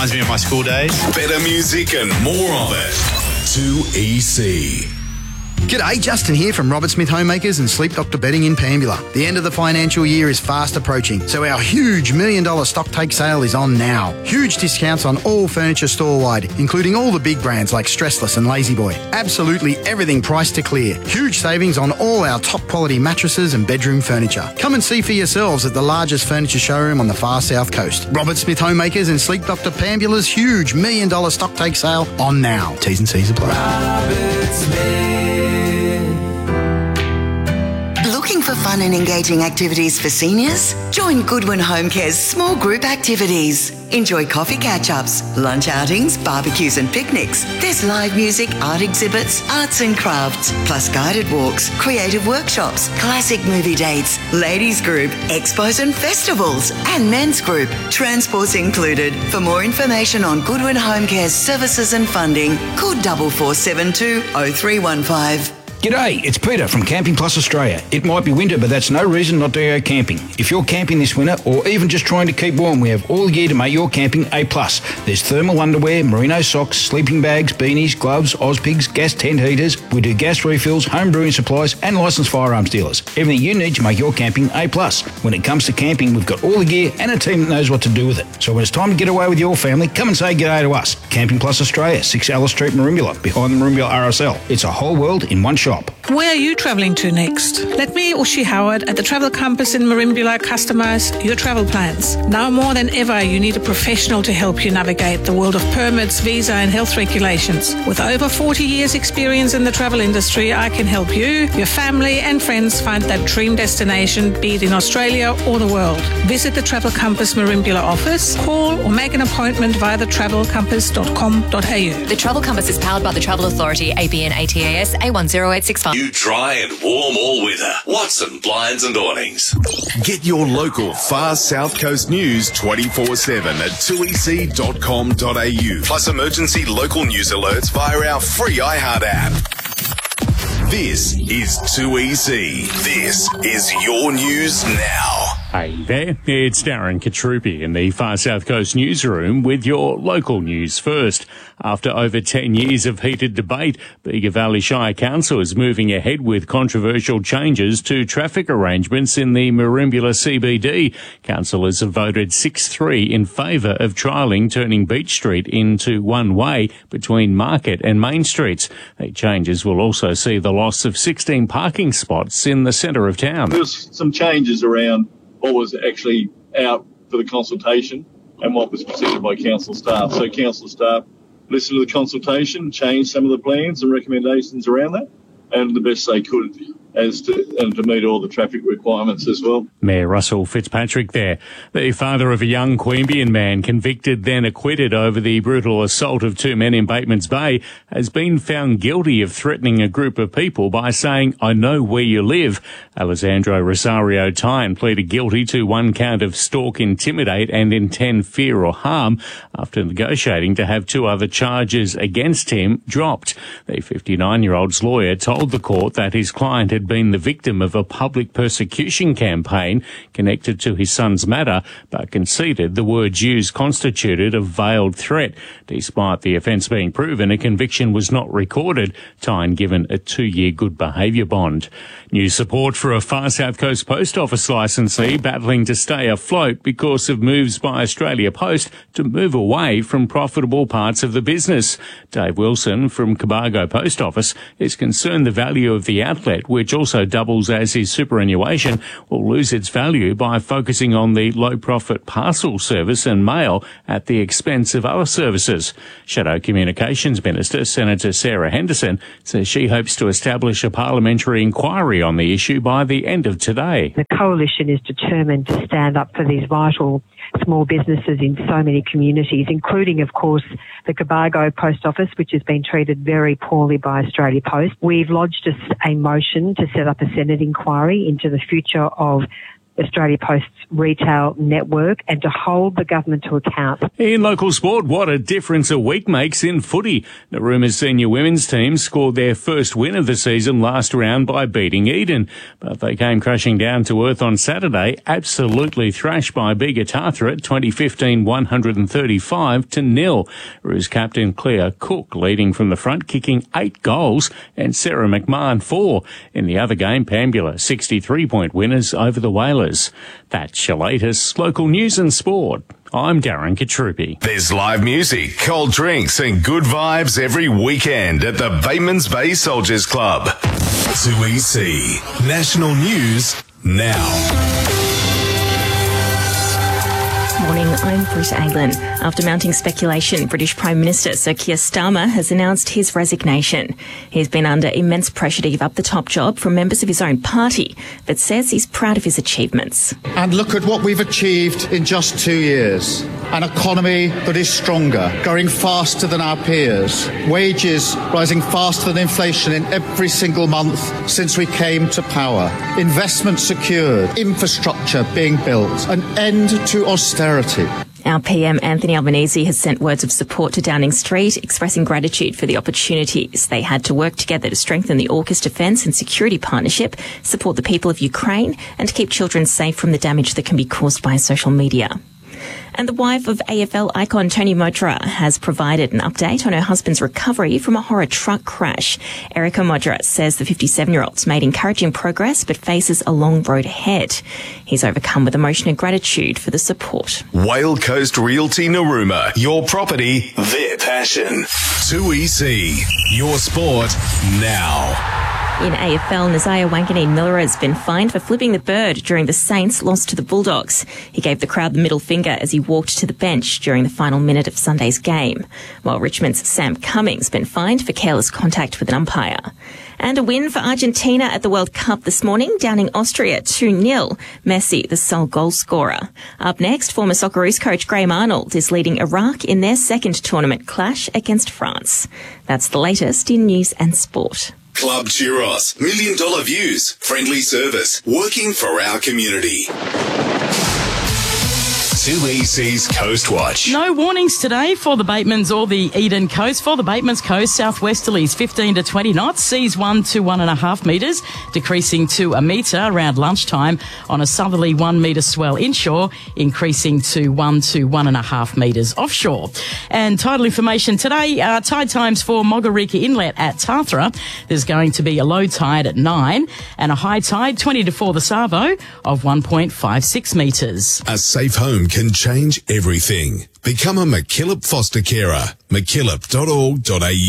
reminds me of my school days. Better music and more of it. 2EC. G'day, Justin here from Robert Smith Homemakers and Sleep Doctor Bedding in Pambula. The end of the financial year is fast approaching, so our huge $1 million stock take sale is on now. Huge discounts on all furniture store-wide, including all the big brands like Stressless and La-Z-Boy. Absolutely everything priced to clear. Huge savings on all our top quality mattresses and bedroom furniture. Come and see for yourselves at the largest furniture showroom on the far south coast. Robert Smith Homemakers and Sleep Doctor Pambula's huge $1 million stock take sale on now. T's and C's apply. Robert Smith. Looking for fun and engaging activities for seniors? Join Goodwin Home Care's small group activities. Enjoy coffee catch-ups, lunch outings, barbecues and picnics. There's live music, art exhibits, arts and crafts, plus guided walks, creative workshops, classic movie dates, ladies group, expos and festivals, and men's group. Transport's included. For more information on Goodwin Home Care's services and funding, call 4472 0315. G'day, it's Peter from Camping Plus Australia. It might be winter, but that's no reason not to go camping. If you're camping this winter or even just trying to keep warm, we have all the gear to make your camping A+. There's thermal underwear, merino socks, sleeping bags, beanies, gloves, Ozpigs, gas tent heaters. We do gas refills, home brewing supplies and licensed firearms dealers. Everything you need to make your camping A+. When it comes to camping, we've got all the gear and a team that knows what to do with it. So when it's time to get away with your family, come and say g'day to us. Camping Plus Australia, 6 Alice Street, Merimbula, behind the Merimbula RSL. It's a whole world in one shop. Where are you travelling to next? Let me, Ushi Howard, at the Travel Compass in Merimbula customise your travel plans. Now more than ever, you need a professional to help you navigate the world of permits, visa and health regulations. With over 40 years' experience in the travel industry, I can help you, your family and friends find that dream destination, be it in Australia or the world. Visit the Travel Compass Merimbula office, call or make an appointment via thetravelcompass.com.au. The Travel Compass is powered by the Travel Authority, ABN ATAS A10865. You dry and warm all winter. Watson Blinds and Awnings. Get your local far south coast news 24/7 at 2ec.com.au. Plus emergency local news alerts via our free iHeart app. This is 2EC. This is your news now. Hey there, it's Darren Katrupi in the Far South Coast newsroom with your local news first. After over 10 years of heated debate, Bega Valley Shire Council is moving ahead with controversial changes to traffic arrangements in the Merimbula CBD. Councillors have voted 6-3 in favour of trialling turning Beach Street into one way between Market and Main Streets. The changes will also see the loss of 16 parking spots in the centre of town. There's some changes around what was actually out for the consultation and what was presented by council staff. So council staff listened to the consultation, changed some of the plans and recommendations around that, and the best they could to meet all the traffic requirements as well. Mayor Russell Fitzpatrick there. The father of a young Queanbeyan man convicted then acquitted over the brutal assault of 2 men in Batemans Bay has been found guilty of threatening a group of people by saying, "I know where you live." Alessandro Rosario Tyne pleaded guilty to 1 count of stalk, intimidate and intend fear or harm after negotiating to have 2 other charges against him dropped. The 59-year-old's lawyer told the court that his client had been the victim of a public persecution campaign connected to his son's matter, but conceded the words used constituted a veiled threat. Despite the offence being proven, a conviction was not recorded. Tyne given a 2-year good behaviour bond. New support for a Far South Coast Post Office licensee battling to stay afloat because of moves by Australia Post to move away from profitable parts of the business. Dave Wilson from Cobargo Post Office is concerned the value of the outlet, which also doubles as his superannuation, will lose its value by focusing on the low-profit parcel service and mail at the expense of other services. Shadow Communications Minister Senator Sarah Henderson says she hopes to establish a parliamentary inquiry on the issue by the end of today. The Coalition is determined to stand up for these vital small businesses in so many communities, including, of course, the Cobargo Post Office, which has been treated very poorly by Australia Post. We've lodged a motion to set up a Senate inquiry into the future of Australia Post's retail network and to hold the government to account. In local sport, what a difference a week makes in footy. Naruma's senior women's team scored their first win of the season last round by beating Eden, but they came crashing down to earth on Saturday, absolutely thrashed by Bega Tathra at 2015 135-0. Roos captain Claire Cook leading from the front, kicking 8 goals, and Sarah McMahon 4. In the other game, Pambula 63-point winners over the Whalers. That's your latest local news and sport. I'm Darren Katrupi. There's live music, cold drinks and good vibes every weekend at the Batemans Bay Soldiers Club. 2EC National News now. Morning, I'm Britta Aylin. After mounting speculation, British Prime Minister Sir Keir Starmer has announced his resignation. He's been under immense pressure to give up the top job from members of his own party, but says he's proud of his achievements. And look at what we've achieved in just 2 years. An economy that is stronger, growing faster than our peers. Wages rising faster than inflation in every single month since we came to power. Investment secured, infrastructure being built, an end to austerity. Our PM Anthony Albanese has sent words of support to Downing Street, expressing gratitude for the opportunities they had to work together to strengthen the AUKUS defence and security partnership, support the people of Ukraine, and keep children safe from the damage that can be caused by social media. And the wife of AFL icon Tony Modra has provided an update on her husband's recovery from a horror truck crash. Erica Modra says the 57-year-old's made encouraging progress but faces a long road ahead. He's overcome with emotion and gratitude for the support. Whale Coast Realty Narooma. Your property, their passion. 2EC. Your sport now. In AFL, Nazaya Wanganeen-Miller has been fined for flipping the bird during the Saints' loss to the Bulldogs. He gave the crowd the middle finger as he walked to the bench during the final minute of Sunday's game, while Richmond's Sam Cummings has been fined for careless contact with an umpire. And a win for Argentina at the World Cup this morning, downing Austria 2-0. Messi, the sole goal scorer. Up next, former Socceroos coach Graham Arnold is leading Iraq in their second tournament clash against France. That's the latest in news and sport. Club Churros, $1 million views, friendly service, working for our community. 2EC's Coast Watch. No warnings today for the Batemans or the Eden Coast. For the Batemans Coast, southwesterlies 15 to 20 knots, seas 1 to 1.5 metres, decreasing to a metre around lunchtime on a southerly 1 metre swell inshore, increasing to 1 to 1.5 metres offshore. And tidal information today, tide times for Mogarika Inlet at Tathra. There's going to be a low tide at 9 and a high tide 20 to 4 the Savo of 1.56 metres. A safe home can change everything. Become a McKillop foster carer. McKillop.org.au.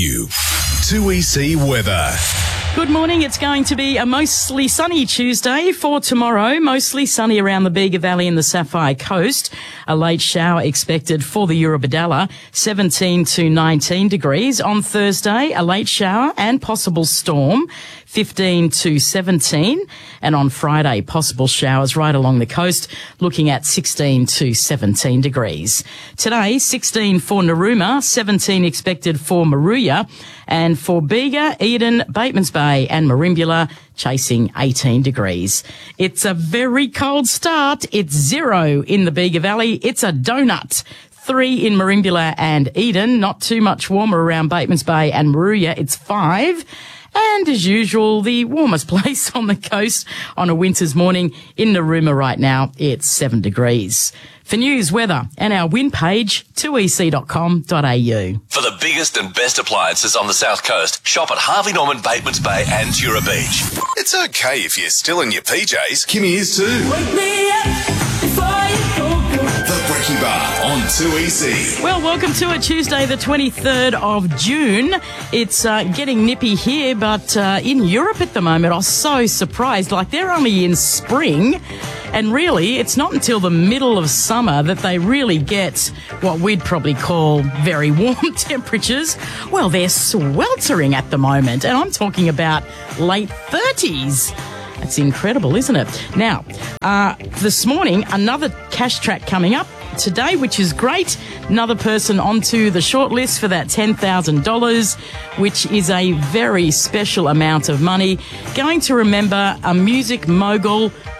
2EC weather. Good morning. It's going to be a mostly sunny Tuesday for tomorrow. Mostly sunny around the Bega Valley and the Sapphire Coast. A late shower expected for the Eurobodalla, 17 to 19 degrees. On Thursday, a late shower and possible storm, 15 to 17. And on Friday, possible showers right along the coast, looking at 16 to 17 degrees. Today, 16 for Narooma, 17 expected for Moruya, and for Bega, Eden, Batemans Bay and Merimbula, chasing 18 degrees. It's a very cold start. It's 0 in the Bega Valley. It's a donut. 3 in Merimbula and Eden. Not too much warmer around Batemans Bay and Moruya. It's 5. And as usual, the warmest place on the coast on a winter's morning in Narooma right now, it's 7 degrees. For news, weather and our wind page, 2ec.com.au. For the biggest and best appliances on the South Coast, shop at Harvey Norman, Batemans Bay and Tura Beach. It's okay if you're still in your PJs. Kimmy is too. Wake me up before you go. The Brekkie Bar on 2EC. Well, welcome to it, Tuesday the 23rd of June. It's getting nippy here, but in Europe at the moment, I was so surprised. Like, they're only in spring, and really, it's not until the middle of summer that they really get what we'd probably call very warm temperatures. Well, they're sweltering at the moment, and I'm talking about late 30s. That's incredible, isn't it? Now, this morning, another cash track coming up today, which is great. Another person onto the shortlist for that $10,000, which is a very special amount of money. Going to remember a music mogul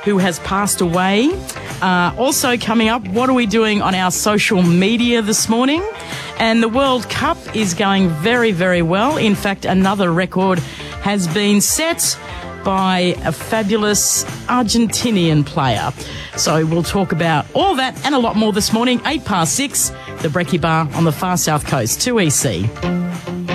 who has passed away. Also coming up, what are we doing on our social media this morning? And the World Cup is going very, very well. In fact, another record has been set by a fabulous Argentinian player. So we'll talk about all that and a lot more this morning. 6:08, the Brekkie Bar on the far south coast, 2EC.